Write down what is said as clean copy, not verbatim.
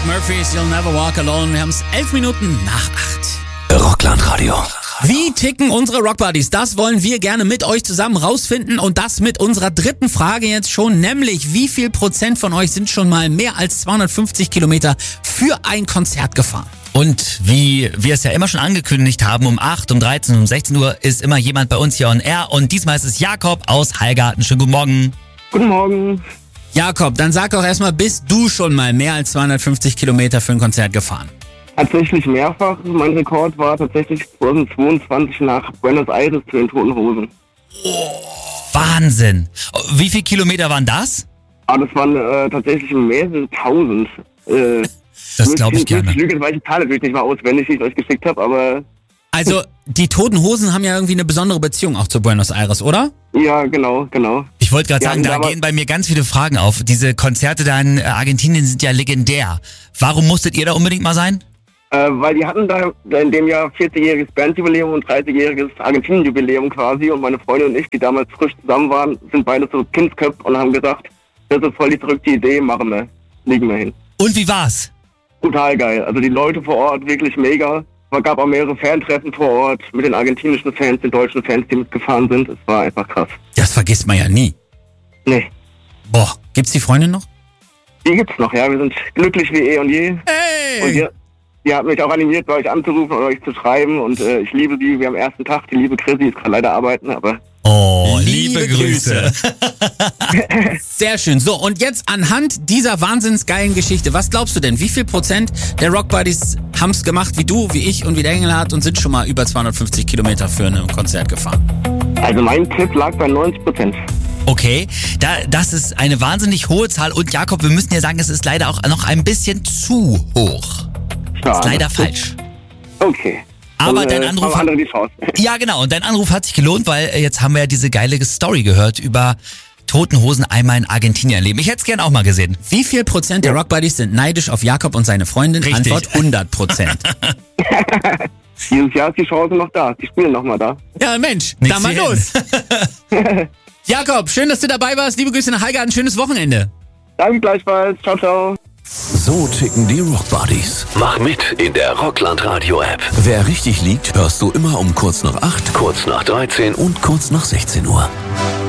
Murphys You'll Never Walk Alone. Wir haben es 11 Minuten nach 8. Rockland-Radio. Wie ticken unsere Rockbuddies? Das wollen wir gerne mit euch zusammen rausfinden und das mit unserer dritten Frage jetzt schon, nämlich wie viel Prozent von euch sind schon mal mehr als 250 Kilometer für ein Konzert gefahren? Und wie wir es ja immer schon angekündigt haben, um 8, um 13, um 16 Uhr ist immer jemand bei uns hier on air und diesmal ist es Jakob aus Hallgarten. Schönen guten Morgen. Guten Morgen. Jakob, dann sag doch erstmal, bist du schon mal mehr als 250 Kilometer für ein Konzert gefahren? Tatsächlich mehrfach. Mein Rekord war tatsächlich 2022 nach Buenos Aires zu den Toten Hosen. Wahnsinn. Wie viele Kilometer waren das? Aber das waren tatsächlich mehrere tausend. Das glaube ich gerne. Ich lüge, weil ich die Zahl wirklich nicht mal auswendig, die ich euch geschickt habe, aber... Also, die Toten Hosen haben ja irgendwie eine besondere Beziehung auch zu Buenos Aires, oder? Ja, genau. Ich wollte gerade sagen, Ja, da gehen bei mir ganz viele Fragen auf. Diese Konzerte da in Argentinien sind ja legendär. Warum musstet ihr da unbedingt mal sein? Weil die hatten da in dem Jahr 40-jähriges Bandjubiläum und 30-jähriges Argentinien-Jubiläum quasi und meine Freunde und ich, die damals frisch zusammen waren, sind beide so Kindsköpfe und haben gesagt, das ist voll die verrückte Idee, machen wir, legen wir hin. Und wie war's? Total geil. Also die Leute vor Ort wirklich mega. Es gab auch mehrere Fantreffen vor Ort mit den argentinischen Fans, den deutschen Fans, die mitgefahren sind. Es war einfach krass. Das vergisst man ja nie. Nee, Boah, gibt's die Freundin noch? die gibt's noch, ja. Wir sind glücklich wie eh und je. Und Hey! ihr habt mich auch animiert, bei euch anzurufen oder euch zu schreiben. Und ich liebe sie. Wir am ersten Tag, die liebe Chrissy ist gerade leider arbeiten, aber... Oh, Liebe Grüße. Sehr schön. So, und jetzt anhand dieser wahnsinnsgeilen Geschichte, was glaubst du denn, wie viel Prozent der Rockbuddies haben's gemacht wie du, wie ich und wie der Engelhardt und sind schon mal über 250 Kilometer für ein Konzert gefahren? Also mein Tipp lag bei 90%. Okay, das ist eine wahnsinnig hohe Zahl. Und Jakob, wir müssen ja sagen, es ist leider auch noch ein bisschen zu hoch. Schade. Ist leider falsch. Okay. Aber Dann, dein Anruf haben andere die Chance. Ja, genau. Und dein Anruf hat sich gelohnt, weil jetzt haben wir ja diese geile Story gehört über Toten Hosen einmal in Argentinien erleben. Ich hätte es gern auch mal gesehen. Wie viel Prozent der Rockbuddies sind neidisch auf Jakob und seine Freundin? Richtig. Antwort 100%. Dieses Jahr ist die Chance noch da. Die spielen noch mal da. Ja, Mensch, Nichts dann mal wie los. Jakob, schön, dass du dabei warst. Liebe Grüße nach Hallgarten. Schönes Wochenende. Danke gleichfalls. Ciao, ciao. So ticken die Rockbuddies. Mach mit in der Rockland-Radio-App. Wer richtig liegt, hörst du immer um kurz nach 8, Kurz nach 13 und kurz nach 16 Uhr.